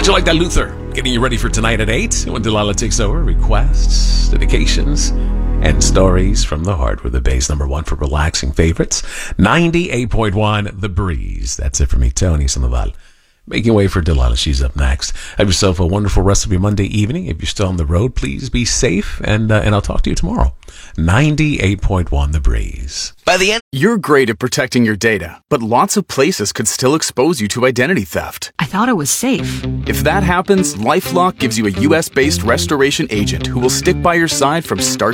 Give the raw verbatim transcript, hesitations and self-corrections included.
you like that, Luther? Getting you ready for tonight at eight when Delilah takes over. Requests, dedications, and stories from the heart with the bass number one for relaxing favorites. ninety-eight point one The Breeze. That's it for me, Tony Sandoval. Making way for Delilah. She's up next. Have yourself a wonderful rest of your Monday evening. If you're still on the road, please be safe, and uh, and I'll talk to you tomorrow. ninety-eight point one The Breeze. By the end, you're great at protecting your data, but lots of places could still expose you to identity theft. I thought it was safe. If that happens, LifeLock gives you a U S-based restoration agent who will stick by your side from start